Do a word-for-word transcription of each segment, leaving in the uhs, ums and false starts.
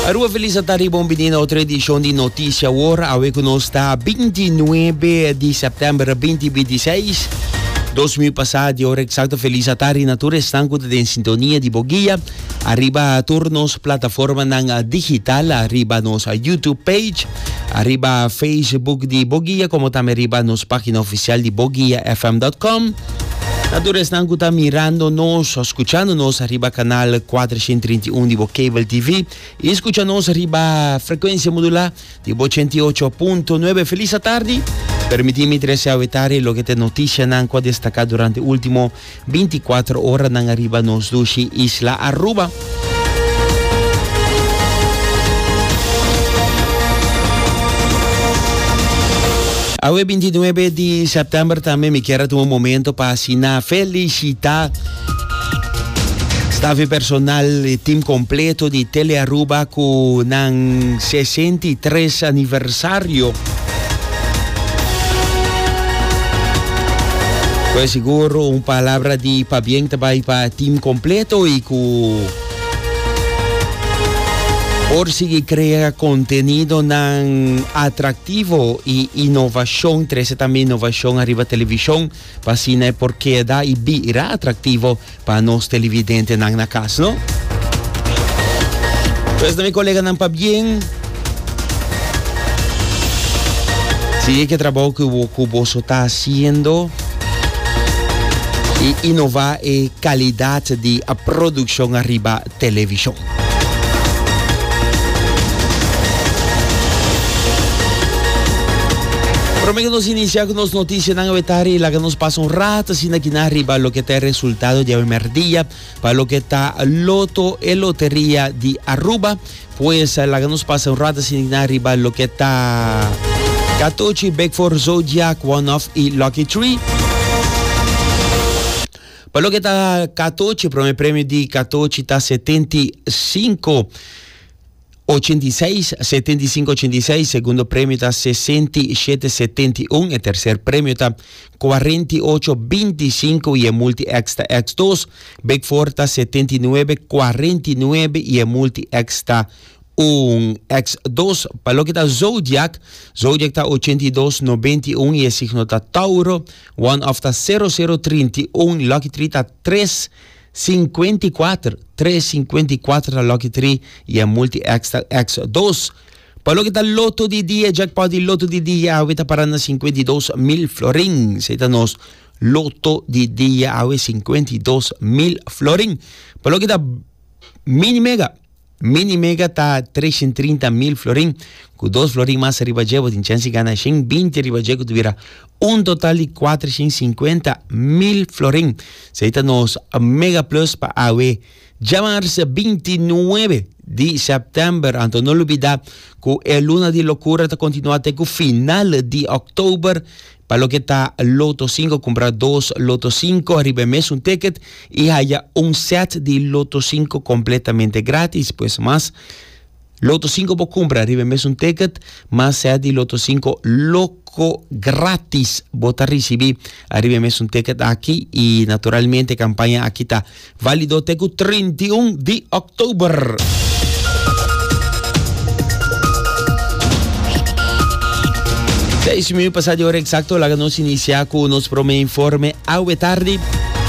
Arua feliz tarde, bem-vindo a outra edição de Notícia Hora. Hoje conosco está vinte e nove de setembro de dois mil e vinte e seis. dois mil passado, hora exata, feliz tarde, natura, estão em sintonia de Boguia. Arriba turnos, plataforma na digital, arriba nos YouTube page, arriba Facebook de Boguia, como também arriba nos página oficial de boguia f m ponto com. Natura estão mirando-nos, escuchando-nos, arriba canal quatrocentos e trinta e um de Bo Cable T V e escuchando-nos arriba frequência modular de Bo cento e oito ponto nove. Feliz tarde. Permitimi trazer a vetare lo que te noticia nan qua destacar durante último vinte e quatro horas nan arriba nos dushi Isla Aruba. Hoje, vinte e nove de setembro, também me quero tomar um momento para assinar, felicitar staff personal e team completo de Tele Aruba com o sessenta e três aniversário. Pues seguro uma palavra de para bem também para team completo e com por seguir criar contenido nan atrativo e inovação, traz também inovação arriba televisão, para assim é porque dá e virá atrativo para nós televidentes nan na casa, não? Pues também colega nan para bem. Sigue que trabalho que o que você está fazendo e inovar a qualidade de a produção arriba televisão. Prometo nos iniciar com as notícias na vetari, lá que nos passa um rato assim aqui na arriba lo que está resultado de primeiro dia para lo que está loto e loteria de Aruba, pues lá que nos passa um rato assim na arriba lo que está catorze Beckford Zodiac One Off e Lucky Tree. Para lo que está catorze, o primeiro prêmio de catorze está setenta e cinco oitenta e seis, setenta e cinco oitenta e seis, segundo prêmio está sessenta e sete setenta e um, e terceiro prêmio está quarenta e oito vinte e cinco e é multi extra X dois, Beckford está setenta e nove quarenta e nove e é multi extra um X dois. Para lo que está Zodiac, Zodiac está oitenta e dois noventa e um e é signo está Tauro, One Off está zero zero trinta e um, Lucky Tree está três cinquenta e quatro, três cinquenta e quatro a Lucky Tree e a Multi Extra X dois. Para lo que está loto de dia, jackpot de loto de dia, ahorita parando cinquenta e dois mil florin. Se está nos loto de dia, ahorita cinquenta e dois mil florin. Para lo que está mini mega, mini mega está trezentos e trinta mil florin. Com dois florin mais arriba de tem chance de ganhar cento e vinte arriba de tuviera um total de quatrocentos e cinquenta mil florin. Se está nos mega plus para a we llamarse vinte e nove de setembro. Então não olvidar que a luna de loucura está continuando até o final de outubro. Para lo que está Loto cinco, comprar dos Loto cinco, arriba mes un ticket y haya un set de Loto cinco completamente gratis. Pues más Loto cinco por comprar, arriba mes un ticket, más set de Loto cinco loco gratis. Vota recibir arriba mes un ticket aquí y naturalmente campaña aquí está válido até o trinta e um de outubro. seis minutos passado de hora exacto, lá que nós iniciamos com o nosso primeiro informe ao tarde.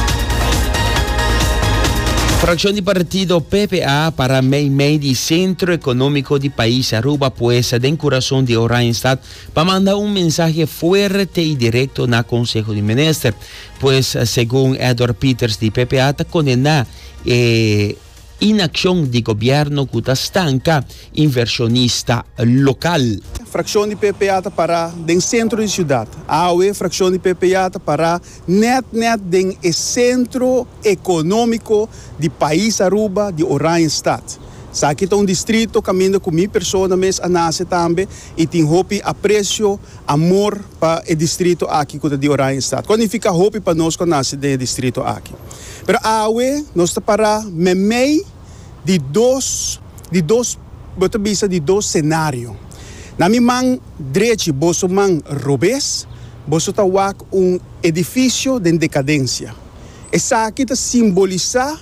Fração de partido P P A para meio meio de centro econômico do país Aruba, pues, de coração de Oranjestad, para mandar um mensagem forte e direto na Conselho de Ministros, pues, segundo Edward Peters de P P A, está condenado eh, inacción de governo que está estanca inversionista local. Fração de P P A para den centro de cidade. A fração de P P A para net net den centro econômico de país Aruba de Oranjestad. Aqui está um distrito caminhando com minha pessoa mesmo a nascer também e tem hope aprecio amor para o distrito aqui de Oranjestad. Quando fica hope para nós que nasce do distrito aqui. Pero a nós está para meio de dois de dois bota bisa de dois cenários. Na minha mão direita, bosso mão robês, bosso tá um edifício de decadência. Essa aqui está simbolizar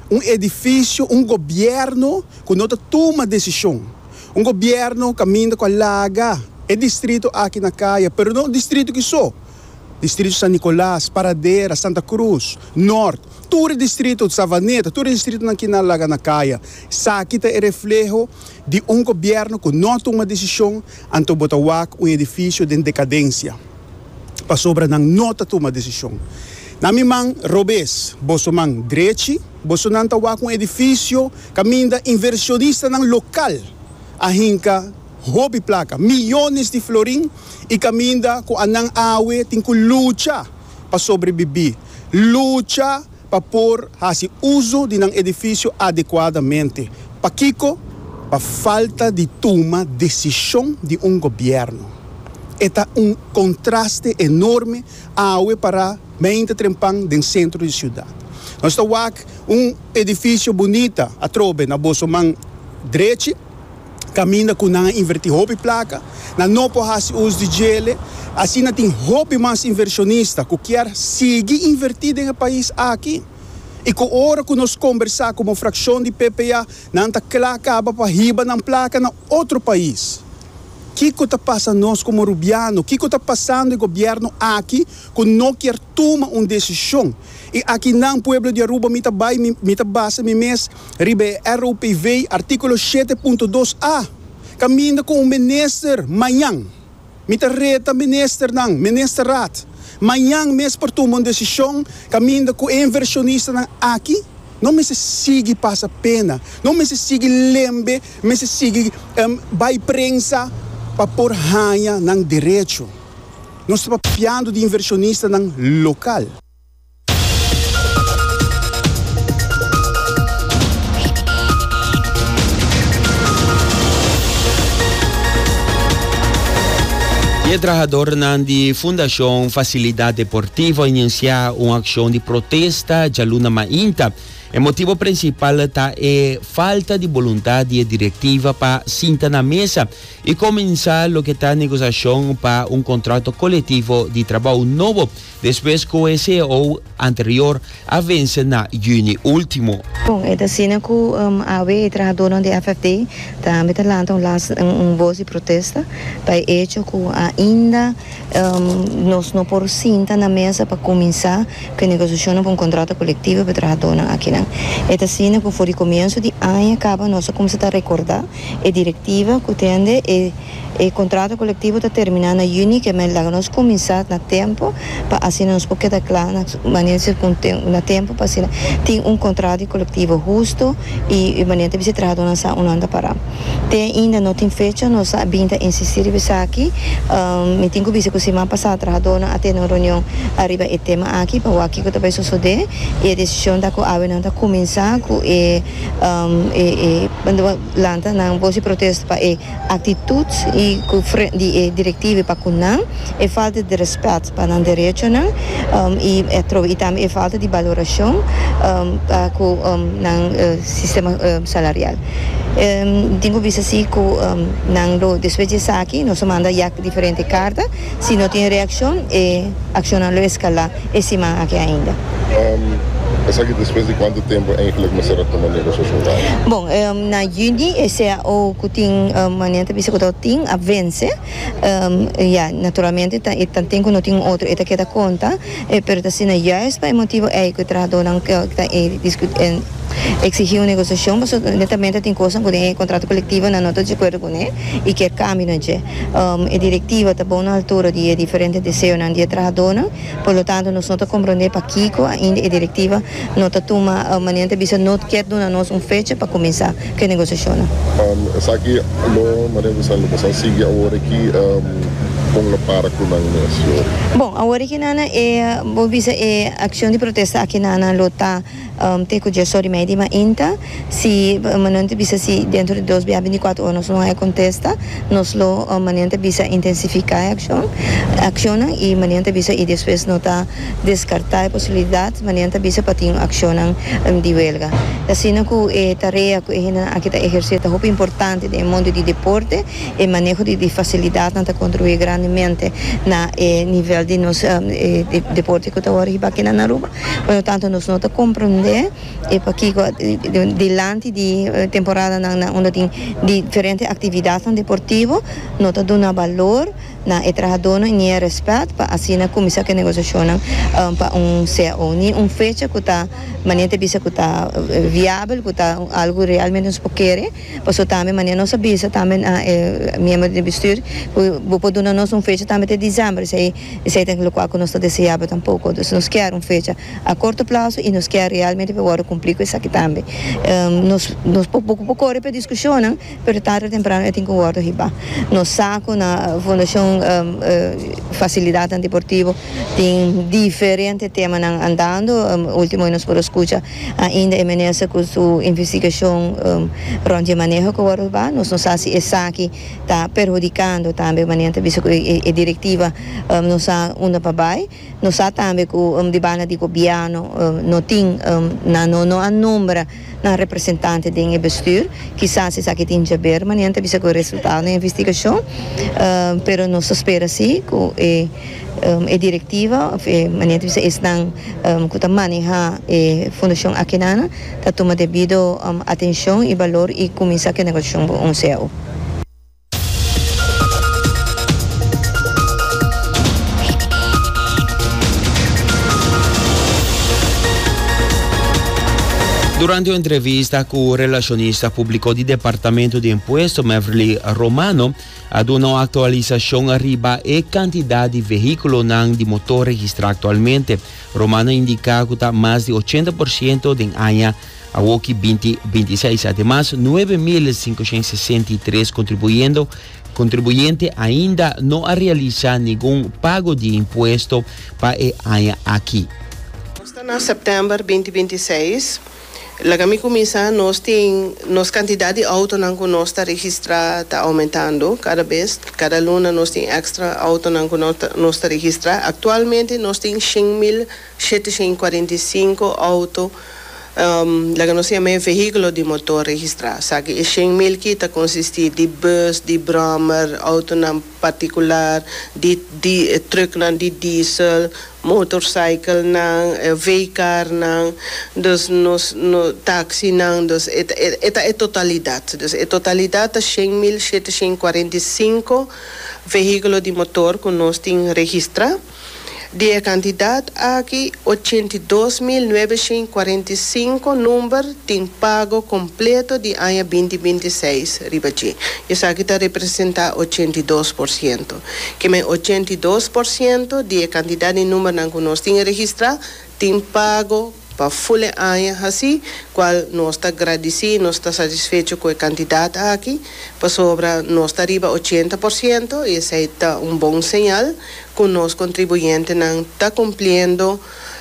um edifício, um governo que não toma decisão. Um governo caminha com a laga. É distrito aqui na Caia, pero não distrito que só. Distrito San Nicolás, Paradera, Santa Cruz, Norte. Todo distrito de Savaneta, todo distrito aqui na laga na Caia. Isso aqui é reflexo de um governo que não toma decisão anto botawak um edifício de decadência. Para sobra não nota toma decisão. Na minha mão, Robes, bosso mão direito, bosso não tawak um edifício, caminha inversionista no local. A hinka hobby placa, milhões de florim e caminha com anang awe, tem que luta para sobreviver. Luta para pôr esse uso de um edifício adequadamente. Para Kiko, para falta de toma decisão de um governo. É um contraste enorme awe para mente trempang do centro de cidade. Nós estamos um edifício bonito, a trobe na Bosomang direito, caminha com uma invertir hobby placa, na não pode uso de gele, assim não tem hobby mais inversionista que quer seguir invertido no país aqui. E com a hora que nós conversar como fração de P P A, não está acaba para riba na placa na outro país. O que está passando nós como rubiano? O que está passando o governo aqui que não quer tomar uma decisão? E aqui no pueblo de Aruba, mita vai, mita base, mi mes, ribe R U P V, artículo sete ponto dois A. Caminha com o ministro, manhã. Mita reta ministro não, ministro rat. Manhã mes por tomar uma decisão, caminha com o inversionista não, aqui. Não me se sigue passa pena, não me se sigue lembre, me se sigue um, vai prensa para pôr ranha no direito. Nós estamos piando de inversionista no local. E trabalhador na Fundação Facilidade Deportiva iniciar uma ação de protesta de aluna mainta. O motivo principal tá é falta de vontade diretiva para sentar na mesa e começar o que está negociação para um contrato coletivo de trabalho novo, depois que o S E O anterior avance na junho último. Bom, é assim que um, a W E trabalhador de F F D está metendo um voz de protesta para hecho que ainda um, nós não por sentar na mesa para começar a negociação para um contrato coletivo para trabalhador aqui. É assim que foi o começo de ano acaba nós começamos a recordar a diretiva que tem e o contrato coletivo está terminando em junho, que nós começar na tempo para assim nós porque está claro na maneira na tempo para assim tem um contrato coletivo justo e maneira de se trabalhar nessa um ano para tem ainda não tem fecha nós ainda insistir isso aqui me tenho que ver que semana passada trabalhando até na reunião arriba o tema aqui para o aqui que também sucede e a decisão da que a não está começar com e e quando lanta na voz de protesto para atitude e de diretiva para kunang e falta de respeito para o direito não um, e e também falta de valoração um, para o um, sistema um, salarial. Um, tenho visto assim que um, não depois disso aqui nós manda já diferente carta se não tem reação e accionar lo escalar e se mais aqui ainda. Um... Essa aqui depois de quanto tempo eigenlijk me será tomar negociação? Bom, um, na junho esse é o que tem um, maneira de que eu tenho a vencer. Um, yeah, naturalmente e também que não tem outro eta que dá conta, e pero assim na já é motivo é que o trabalhador não que está discutindo exigir uma negociação, mas netamente tem coisas que tem contrato coletivo na nota de acordo com ele e que cambia não é. Um, a diretiva está bom na altura de diferentes desejos na dia trabalhador, por lo tanto nós não está compreender para Kiko ainda a diretiva não está toma a maneira de não quer dar nós uma fecha para começar a negociação. Um, essa aqui lo maneira de sair para seguir agora aqui com a para com a negociação. Bom, agora aqui na é vou dizer é ação de protesta aqui na na lota um, tem que já sorry meio mas ainda se maneira de se dentro de dois vinte e quatro horas não é contesta nós lo maneira de intensificar a ação ação e maneira de e depois não tá descartar a possibilidade maneira de para ter ação um, de huelga assim que é tarefa que aqui está exercendo muito importante no mundo de deporte e manejo de, de facilidade para contribuir grande grandemente na eh, nível de nos um, eh, de, deporte que está agora aqui na Aruba. Portanto, nós não compreender e para aqui delante de temporada na, na onde tem diferentes atividades deportivas, nós damos valor na e trabalhando em respeito para assim na comissão que negociação um, para um C O ni um fecha que está maneira bisa que está viável que está algo realmente nos querer para também maneira nossa bisa também a membro de bestuur vou poder nós um fecha também de dezembro sei sei tem que colocar que nós está desejando tampouco então nós quer um fecha a curto prazo e nós quer realmente para agora cumprir com isso aqui também um, nós nós pouco pouco corre para discussão pero tarde ou temprano eu tenho que agora riba nós saco na fundação Um, uh, facilidade deportiva tem diferentes temas andando um, último nós por escuta ainda é maneira com sua investigação um, onde manejo que agora vai nós não sabemos se essa aqui está prejudicando também maneira visto que a diretiva um, não sabe onde para vai não sabe também que o um, debate de governo um, não tem um, na não não há número na representante de bestuur quizás se aqui tem já ver maneira visto que o resultado da investigação um, pero não se espera assim que um, a diretiva a maneira que estão um, que maneja a fundação aqui na está tomando devido um, atenção e valor e começa a negociação um C E O. Durante uma entrevista com o relacionista público do Departamento de Imposto, Mavli Romano, a uma atualização arriba a quantidade de veículos de motor registrado atualmente. Romano indica que mais de oitenta por cento de ano a O C I vinte vinte e seis. Además, nove mil quinhentos e sessenta e três contribuyendo, contribuyentes ainda não realizam nenhum pago de imposto para o ano aqui. Estamos em setembro de vinte e vinte e seis. La que me começa, nós tem, nós quantidade de auto não que nós está registrado está aumentando cada vez, cada luna nós tem extra auto não que nós está registrado. Atualmente nós tem cem mil setecentos e quarenta e cinco auto, um, la que nós chamamos veículo de motor registrado. Sabe que cem mil que está consiste de bus, de brommer, auto não particular, de, de truck não de diesel, motorcycle não, veículo não, dus nos no taxi não, dus eta eta é totalidade, dus é totalidade é cem mil setecentos e quarenta e cinco veículos de motor que nós tem registrado. De a quantidade aqui oitenta e dois mil novecentos e quarenta e cinco número tem pago completo de ano vinte vinte e seis ribaji. Isso aqui está representa oitenta e dois por cento. Que me oitenta e dois por cento de a quantidade de número que nós temos registrado tem pago para full ano assim, qual nós está agradecido, nós está satisfeito com a quantidade aqui, para sobra nós está arriba oitenta por cento, e isso é um bom sinal que nós contribuintes não está cumprindo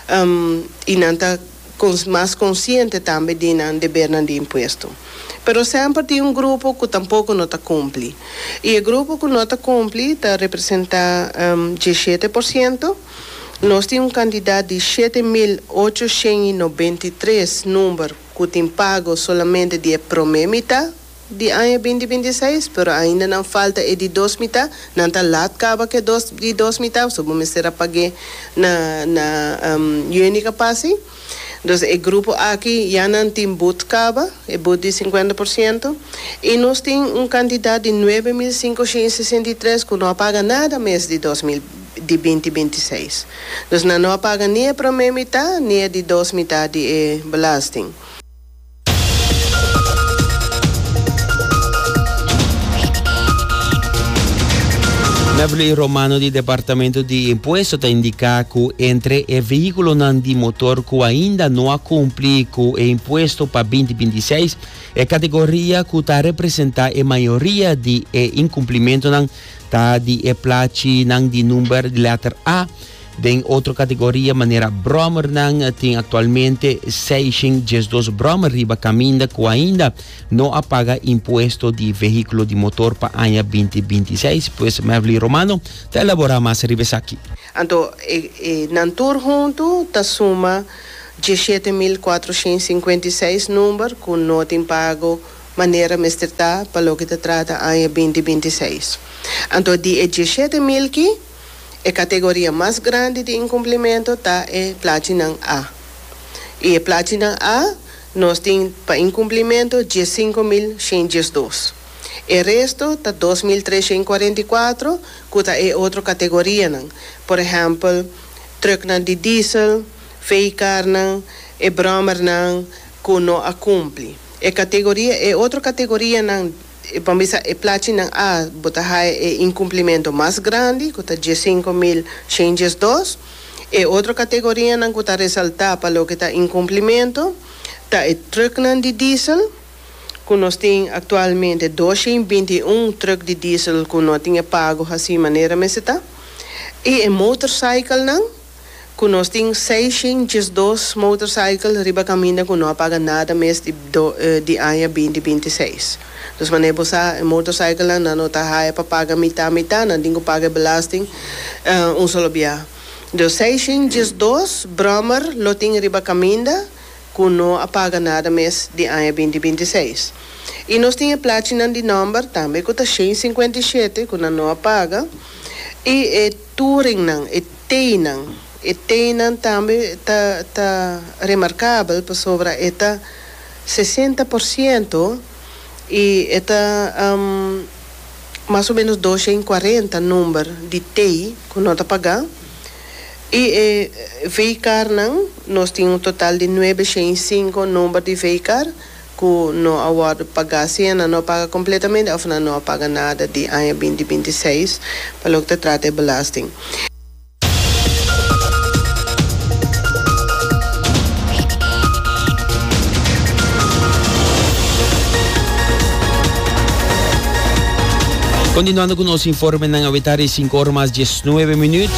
um, e não está mais consciente também de não dever de imposto. Pero sempre tem um grupo que tampouco não está cumpre. E o grupo que não está cumpre está representa um, dezessete por cento. Nós temos um candidato de sete mil oitocentos e noventa e três números que tem pago somente de primeira metade de ano vinte vinte e seis, mas ainda não falta é de duas metades, não está lá acaba que dos, de duas metades, só vamos ser a pagar na, na um, única passe. Então, o grupo aqui já não tem boot acaba, é boot de cinquenta por cento, e nós temos um candidato de nove mil quinhentos e sessenta e três que não paga nada mais de dois mil de vinte vinte e seis. Então, não paga nem a primeira metade, nem a de duas metades de belasting. Mavli Romano do Departamento de Imposto está indica que entre o veículo de motor que ainda não cumpre com o imposto para vinte vinte e seis, é a categoria que está representando a maioria de incumprimento tá de e placi de número de letra A. Den outra categoria, maneira Brommer, tem atualmente seiscentos e dois Brommer riba caminha que ainda não paga imposto de veículo de motor para ano vinte vinte e seis, pois Mavli Romano está elaborando mais ribes aqui. Então, e, e, Nantur junto, está suma dezessete mil quatrocentos e cinquenta e seis número que não tem pago maneira mesterta para lo que te trata año veinte veintiséis. Entonces, de diecisiete mil que a categoria mais grande de incumprimento está é Platinum A. E a Platinum A, nós temos para incumprimento cinco mil seiscentos e dois. O resto está dois mil trezentos e quarenta e quatro, que é outra categoria. Não. Por exemplo, truck de diesel, veículo, e brommer não, que não a cumpre. A categoria é outra categoria não. Vamos dizer, a Platinum A botar é incumprimento mais grande, que está cinco mil seiscentos e dois. E outra categoria não que está ressaltar para o que está incumprimento, está o truck de diesel, que nós temos atualmente duzentos e vinte e um truck de diesel que nós temos pago assim maneira mas está. E a motorcycle não, que nós temos seiscentos e dois motorcycles riba caminho que não paga nada mais de, de ano veinte veintiséis. Então, maneira você motorcycle não está para pagar metade metade, não tem que pagar belasting uh, um só dia. Então, seiscentos e dois brommer lo tem riba caminho que não paga nada mais de ano veinte veintiséis. E nós temos Platinum de number também que está cento e cinquenta e sete que não paga. E é Touring não, é T não. E T não também está tá remarcável sobre esta sessenta por cento e está um, mais ou menos duzentos e quarenta número de T que não está pagando. E eh, veículo não, nós temos um total de novecentos e cinco números de veículo que não aguarda pagar se não paga completamente ou não paga nada de ano veinte veintiséis para o que trata de belasting. Continuando com o nosso informe na Avitari, cinco horas mais dezenove minutos.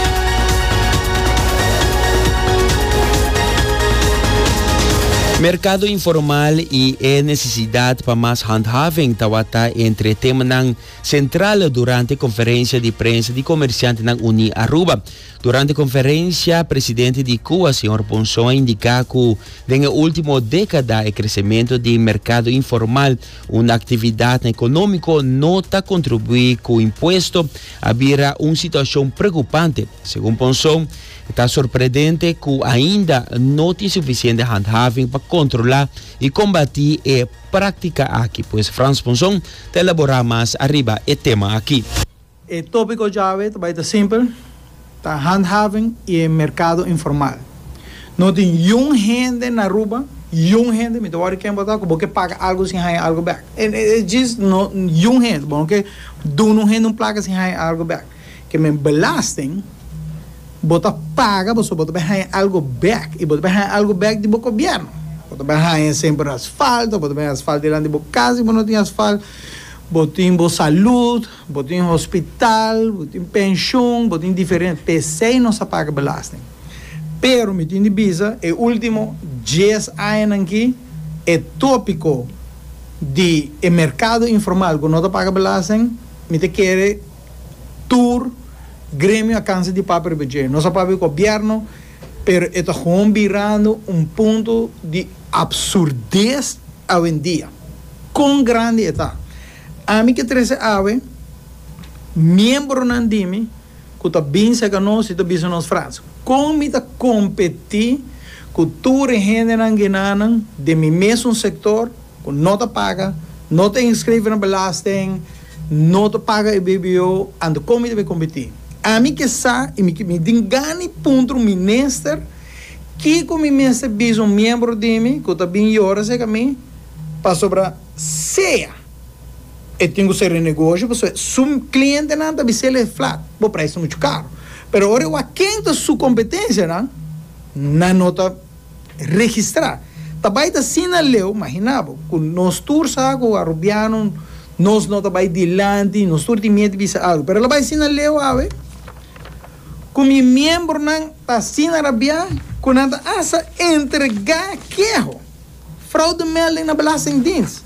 Mercado informal e a necessidade para mais handhaving tawata entre tema central durante a conferência de prensa de comerciantes na Uni Aruba. Durante a conferência, o presidente de Cuba, senhor Ponson, indica que na última década o crescimento do mercado informal, uma atividade econômica, nota contribui com o imposto, havia uma situação preocupante. Segundo Ponson, está surpreendente que ainda não tem suficiente handhaving para controlar e combater a prática aqui. Pois Franz Ponson te elaborar mais arriba o tema aqui. O tópico chave vai estar simples, está handhaving e mercado informal. Não tem um gente na Aruba, um gente, me dá quem botar, porque paga algo sem ganhar algo back. É diz não um gente, bom que do um gente não paga sem ganhar algo back. Que me belasting bota paga, você bota ganhar algo back e bota ganhar algo back de boca governo. Bota ganhar sempre asfalto, bota ganhar asfalto delante de boca casa, e não tem asfalto. Botim bo saúde, botim hospital, botim pensão, botim diferente. P C não se paga belasting. Pero me tem de visa, o último dez anos aqui, é tópico de o mercado informal que não paga belasting, me te quer tour grêmio a câncer de papel budget. Não se paga o governo, pero está virando um ponto de absurdez hoje em dia. Quão grande está? A mim que treze ave, membro não dime, que está bem se nós e está bem se nós França. Como está competir com toda a gente não ganha de mi mesmo setor, que não te paga, não te inscreve na belasting, não te paga o B B O, e como está competir? A mim que sa, e me me dingane ponto minister, que como minister bis um membro de mim, que está bem horas é que mim, para sobrar ceia. Eu tenho que ser negócio, porque se cliente não está bem flat, o preço é muito caro. Mas agora eu quem a sua competência, não, não nota registrar. Também está sendo leu, imaginava, com nós tours algo arubiano, nós não está dilante, nós tours de medo de algo, mas ela vai sendo leu, ave. Com meu membro não está sendo arabiano, com nada asa entregar queijo, fraude melding na belasting dienst.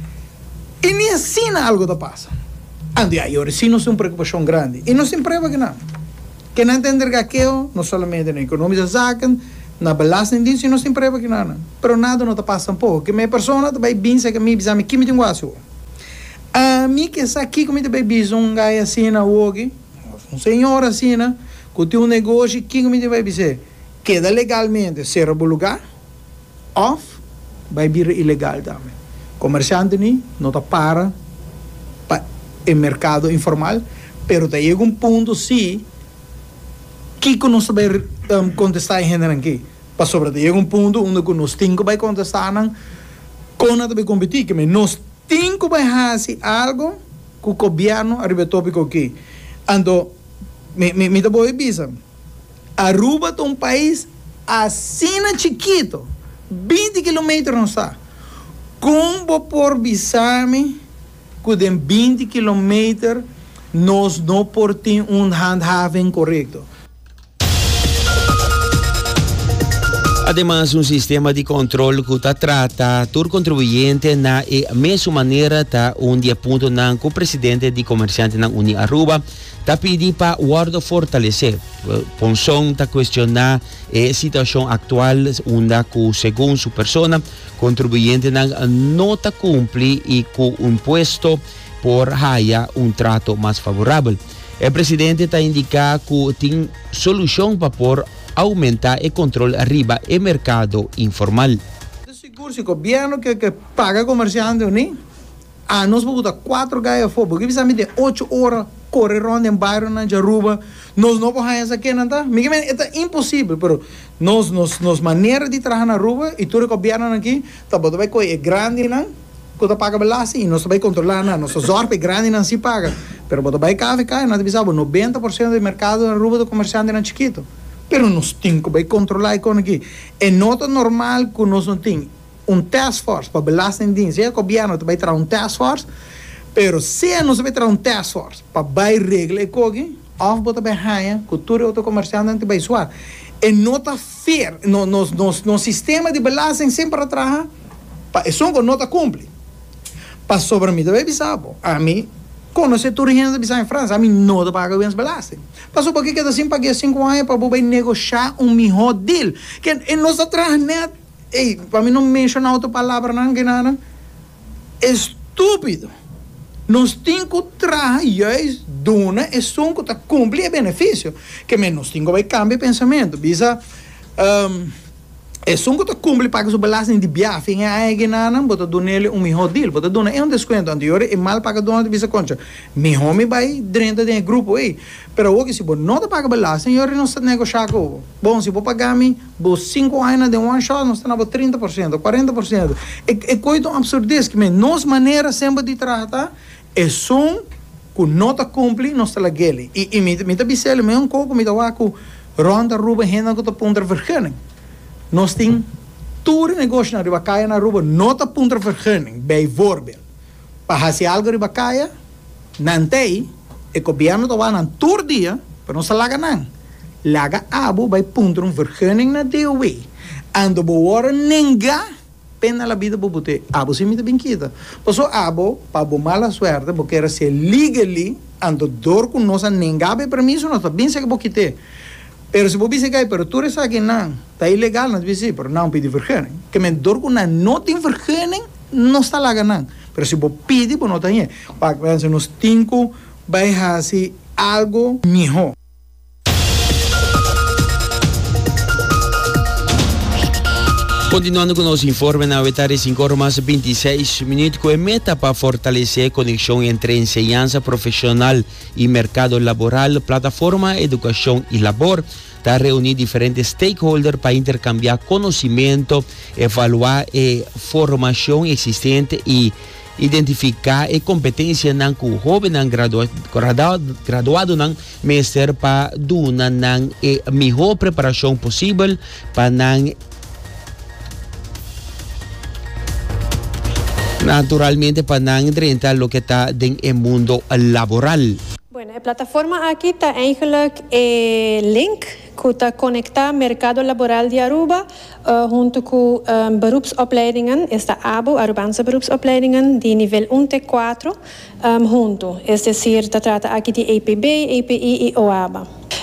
E nem assim algo da passa. Ande aí, agora sim não é uma preocupação grande. E não se prova que não. Que não entender que aquilo, não somente na economia da zaken, na belastingdienst nós tem preva que nada, pero nada não está passando pouco, que minha pessoa vai bem se que me bisa me que me tem guaço. A mim que está aqui como te vai bisa um gajo assim na hoje, um senhor assim na, que tem um negócio que me te vai bisa, queda legalmente ser o lugar, off, vai vir ilegal também. Comerciante nem não está para para o mercado informal, pero te chega um ponto sim que não sabe um, contestar em gênero aqui. Para sobre te chega um ponto onde nós temos que contestar com nada de competir, que nós temos que fazer algo que o governo arriba tópico aqui. Então, me me me vou dizer, Aruba é um país assim chiquito, vinte quilômetros não está. Como por bisame que de vinte quilômetros nós não portem um handhaving correto. Además, um sistema de controle que está trata todo contribuinte na e mesma maneira tá onde aponta na o presidente de comerciante na Uni Aruba tá pedir para o guarda fortalecer. Ponson tá questionar a situação atual onde que segundo sua persona contribuinte não nota cumpre e com um imposto por haya um trato mais favorável. O presidente está indicando que tem solução para por aumentar o controle arriba o mercado informal. Seguro se o governo que, que paga comerciante, né? Ah, nós vamos botar quatro gaias fora, porque precisamos de oito horas correr ronda em bairro na Aruba, nós não podemos fazer aqui, não tá? É impossível, mas nós, nós, nós maneira de trabalhar na Aruba e todo o governo aqui, tá bom, vai coisa grande, não? Quando paga bela assim, nós vai controlar, não? Nosso zorpe é grande, não se paga. Mas quando vai cá, vai não te noventa por cento do mercado na Aruba do comerciante é chiquito. Pero nós temos que controlar isso aqui. É nota normal que nós não temos um task force para belastingdienst. Se o governo vai trazer um task force, pero se nós vai trazer um task force para vai regrar isso aqui, ou botar bem raia, cultura e outro comerciante vai suar. É nota fair, no, no, no, no sistema de belasting sempre atrás, é só que nota cumpre. Para sobre mim, também bisabo. A mim, quando você tudo gente bisa em França, a mim não te paga bem belasting. Passou porque que assim paguei cinco anos para poder negociar um melhor deal. Que nós atrás net, ei, para mim não mencionar outra palavra não que nada, estúpido. Nós temos que trazer dona é só que cumprir benefício, que nós temos que cambiar pensamento. Bisa um, é só que cumprir paga o belasting de biaf em a que nada, bota dona ele um melhor deal, bota dona é um desconto anterior e mal paga dona de bisa concha. Me home vai dentro do grupo aí. Pero hoje se você não paga belasting, eu não sei negociar com. Bom, se você pagar me, você cinco anos de one shot, nós estamos trinta por cento, quarenta por cento. É é coisa absurdez que nós maneira sempre de tratar é só que não está cumpre, não está legal. E e me me tá bisel, me um pouco me tá lá com ronda ruba renda que tá ponta vergunning. Nós tem todo negócio na Ribacaia na Aruba, não está ponta vergunning, bijvoorbeeld. Para fazer algo na Ribacaia, não tem, o governo tá lá na todo dia, para não se laga não. Laga abo vai ponta um vergunning na D O E. Ando boa nenga pena la vida para botar. Abo se me tá bem quita. Passou abo para boa mala suerte, porque era ser legally, ando dor com nossa nenga be permisso, não tá bem se que boquite. Pero se você quer, pero tu resa que não, tá ilegal não dizer, pero não pede vergunning. Que me dor com na não tem vergunning, não está lá ganhando. Pero se você pede, por não tem. Para que nós cinco vai fazer algo melhor. Continuando com o nosso informe, na Vetare cinco horas vinte e seis minutos, com a meta para fortalecer a conexão entre enseñança profissional e mercado laboral, plataforma Educação e Labor está reunir diferentes stakeholders para intercambiar conhecimento, evaluar a formação existente e identificar a competência que o jovem graduado, graduado, graduado não mestre para dar a melhor preparação possível para não naturalmente para não enfrentar o que está no mundo laboral. Bueno, a plataforma aqui está eigenlijk een link que está conectar mercado laboral de Aruba uh, junto com um, beroepsopleidingen, esta ABO, Arubaanse beroepsopleidingen, de nível um T quatro, um, junto. Es decir, se trata aqui de E P B, E P I e O A B A.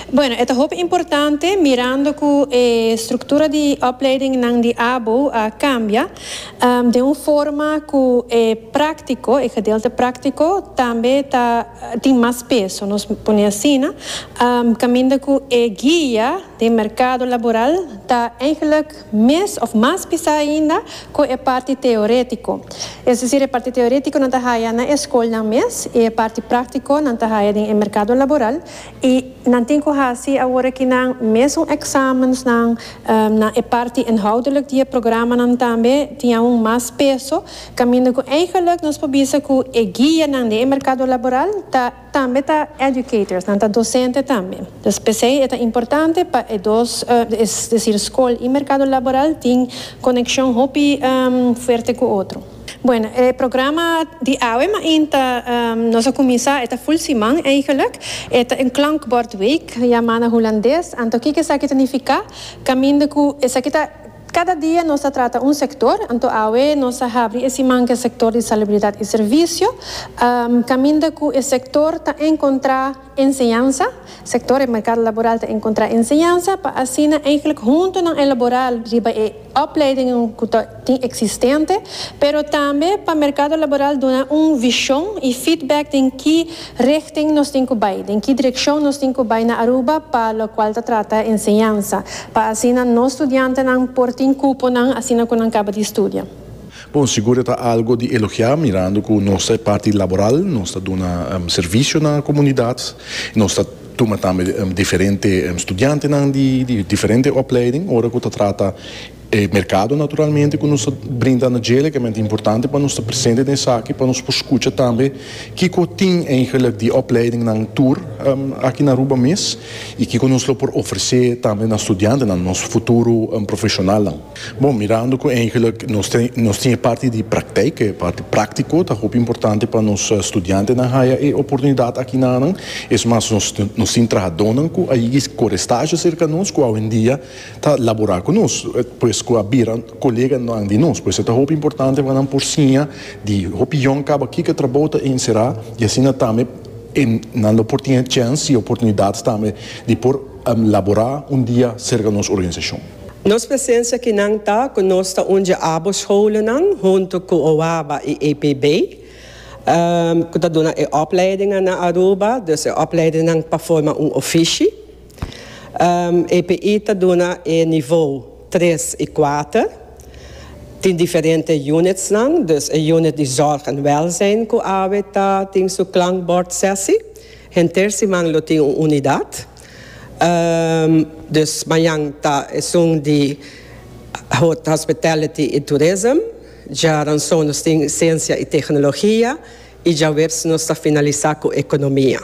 Bueno, é muito importante, mirando que a estrutura de opleiding ng de A B O uh, cambia um, de uma forma que é prático, o gedeelte prático também tá, tem mais peso. Nós põe assim, um, caminho que é guia do mercado laboral está eigenlijk mais ou mais pesado ainda que a parte teórica. É dizer, a parte teórica não está na escola não mês e a parte prática não está no mercado laboral e não tem que fazer agora que não mesmo exames não um, na a parte inhoudelijk die programa não também tinha um mais peso caminho que eigenlijk nós podemos que a guia não do mercado laboral tá também tá educators não tá docente também. Então, P C é importante para dos uh, é dizer escola e mercado laboral tem conexão hopi um, forte com outro. Bueno, o programa de A U E, ainda um, nós começamos a full semana eigenlijk, é een klankbordweek, chamada holandês. Então, o que isso aqui significa? Caminho que isso aqui tá cada dia nós trata um setor, então a U E nós abre esse manque setor de salubridade e serviço, um, caminho que o setor está encontrar ensinança, setor do mercado laboral está encontrar ensinança, para assim eigenlijk junto não elaborar riba e opleiding que existente, pero também para o mercado laboral dar uma visão e feedback de que richting nós temos que ir, de que direção nós temos que ir na Aruba, para o qual trata ensinança, para assim nós estudantes não portem cupo não assim não acaba de estudar. Bom, seguro está algo de elogiar, mirando que nossa parte laboral, nós está dando um, serviço na comunidade, nós está toma também um, diferente um, estudantes de, de diferente opleiding, ora que trata o mercado naturalmente que nos brinda na gele, que é muito importante para nós estar presente nessa aqui, para nós escutar também que tem eigenlijk de opleiding na tour um, aqui na Aruba mesmo e que nós por oferecer também na estudante, na nosso futuro um, profissional. Bom, mirando que eigenlijk nós tem nós tem parte de prática, parte prático, tá muito importante para nós estudantes na raia e oportunidade aqui na Anang, é mais nós nós tem trabalhando com aí com estágio cerca nós, que hoje em dia tá laborar com nós, pois com a bira colega não de nós, pois é muito importante para não por cima de opinião acaba aqui que trabalha em será e assim também na oportunidade chance e oportunidades também de por um, laborar um dia cerca da nossa organização. Nossa presença aqui não está conosco onde a escola não junto com o O A B A e E P B um, que está dando a opleiding na Aruba, dus a opleiding para formar um ofício. Um, E P I está dando a nível três e quatro. Tem diferentes units, não? Dus a unit de zorg en welzijn que a U E tem sua klankbord sessie. En terceira semana tem uma unidade. Um, dus amanhã tá é um de hospitality e tourism. Já lançou nós tem ciência e tecnologia e já vemos nós está finalizar com economia.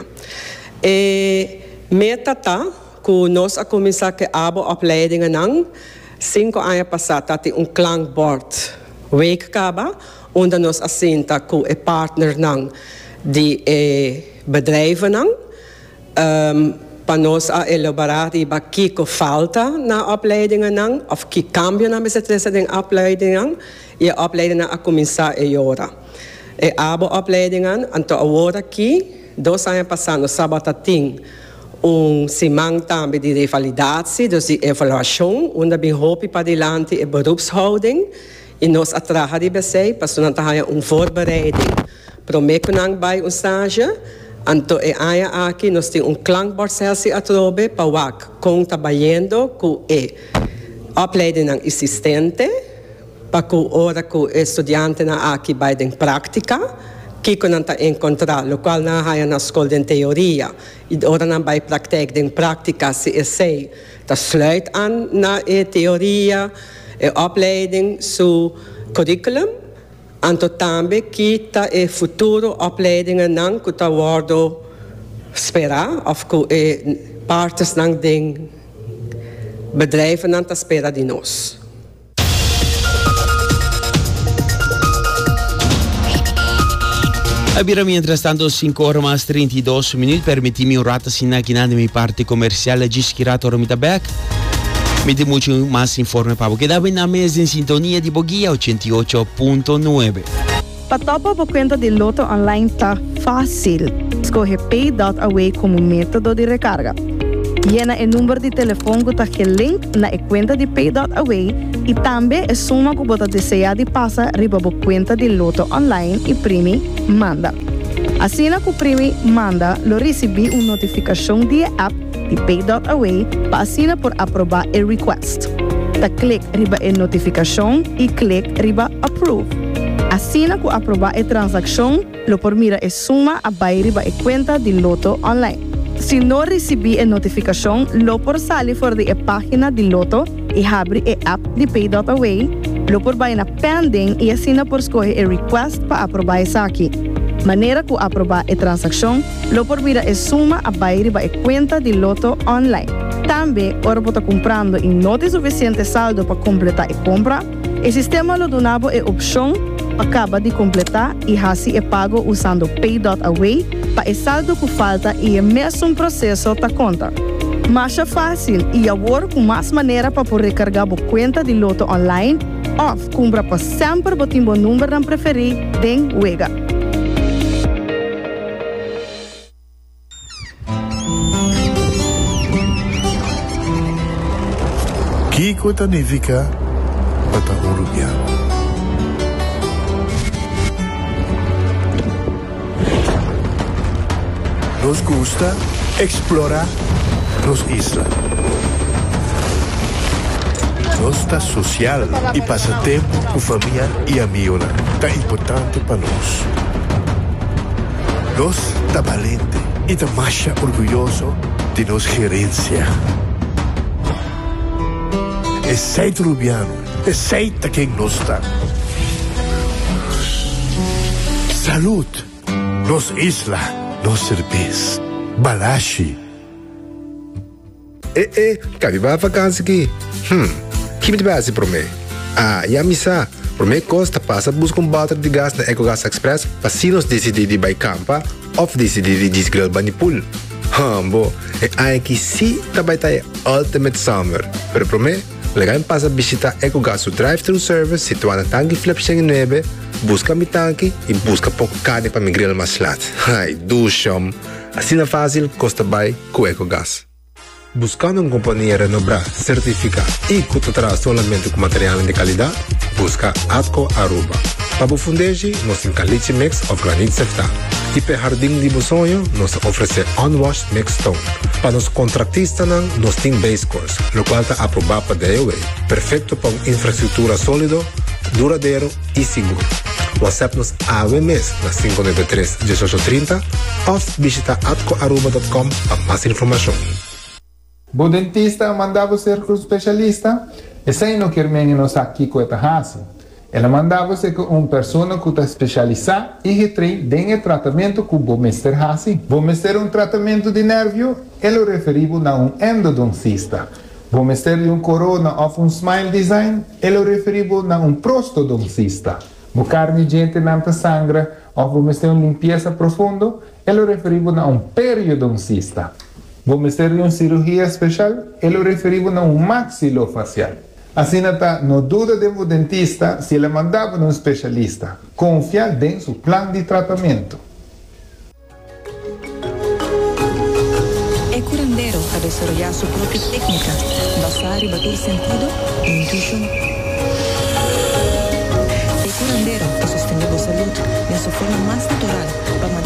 E meta tá que nós a começar que a opleiding não cinco anos passados tem um klankbord week acaba onde nós assenta com o partner não de eh, bedrijven não um, para nós a elaborar e para que falta na opleiding não of que cambia na mestressa de opleiding não e a opleiding a começar a hora e a opleiding então agora aqui dois anos passados sábado tem um semana também de revalidatie, dus de evaluação, onde bem hoop para diante e beroepshouding, e nós atragen die bezij, pas dan hebben we een voorbereiding. Promekunang bij een stage, anto e aya aqui nós temos um klankbordsessie atrobe, para wak com trabalhando com e opleiding existente, para que ora que o estudante na aqui vai em prática, que não está encontrar, o qual não há na escola de teoria, e ora não vai praktijk de prática se é sei, dat sluit aan na e teoria, e opleiding, su curriculum, anto também que tá e futuro opleidingen não que tá worden spera, of que e partes não de bedrijven não tá spera de nós. Abbiamo mientras tanto cinco horas más treinta y dos minutos. Permitimi un rato sin naquinando mi parte comercial Gisquirato Romita Beck. Mi di mucho más informe para que daban a mes en sintonía de Boguía ochenta y ocho punto nueve. Patopa por cuenta de Loto Online está fácil. Escoge Pay dot Away como método de recarga. Llena el número de teléfono que está link na e cuenta de pay.away y también es suma que você deseja de passar riba a cuenta de loto online y primi manda. Assim que o primi manda, lo recebi uma notificação de app de pay.away para assinar por aprovar o request. Ta click riba a notificação e click riba approve. Assim que aprovar a transação, lo por mira e suma a vai riba e conta de loto online. Se não recebi a notificação, lo por sair fora da página de loto e abre a app de pay.away, lo por vai na pending e assina por escolher a request para aprovar isso aqui. Maneira que aprovar a transação, lo por mira e suma a vai riba e conta de loto online. Também, ora por estar comprando e não tem suficiente saldo para completar a compra, o sistema lo donava a opção acaba de completar e assim é pago usando pay.away para o saldo que falta e é mesmo processo da conta. Mas é fácil e agora com mais maneira para poder recargar a conta de loto online ou comprar para sempre o timbo número não preferido den Wega. Kiko significa bata urubiano. Nos gusta explorar las islas. Nos está social y pasatiempo con familia y amigos. Tan importante para nos. Nos está valiente y está más orgulloso de nos gerencia. Es seis rubiano, es seis quien nos está. Salud, nos isla. Nos cerveja, balashi. Eh, eh, cabe para vacança aqui. Hum, que me base para mim? Ah, e a missa, para mim costa passa buscar um balde de gás na EcoGas Express para se nós decidir de ir campa ou decidir de desgrill banipul. Hum, bo, e aí que sim também tá Ultimate Summer. Pero para mim, legal passa visitar EcoGas o drive-thru service situado na Tanque Flip nove. Busca mi tanque e busca pouco carne para me grill mais lat. Ai, ducham. Assim é fácil, custa bem com EcoGas. Buscando uma companhia renombrada, certificada e que te traz somente com material de qualidade, busca Atco Aruba. Para o fundejo, nós temos caliche mix of granite sefta. E para jardim de sonho, nós oferecemos unwashed mix stone. Para os contratistas, nós temos base course, o qual está aprovado para D O A. Perfeito para uma infraestrutura sólida, duradouro e seguro. WhatsApp-nos a W M S na cinco nove três, um oito três zero ou visita atco aruba ponto com para mais informação. O dentista mandava ser com o especialista, e sem não quer menos aqui com a raça. Ela mandava ser com uma pessoa que está especializada e que tem o tratamento que o mestre Hassi. O mestre um tratamento de nervio, ele referiu a um endodoncista. O mestre de um corona ou um smile design, ele referiu a um prostodoncista. O carne gente não sangra ou o mestre de uma limpeza profunda, ele referiu a um periodoncista. O mestre de uma cirurgia especial, ele referiu a um maxilofacial. Assim, não dúvida de um dentista se ele mandava um especialista. Confia em seu plano de tratamento. É curandeiro a desarrollar sua própria técnica, basada em bater sentido e intuição. É curandeiro a sustentar a saúde de sua forma mais natural para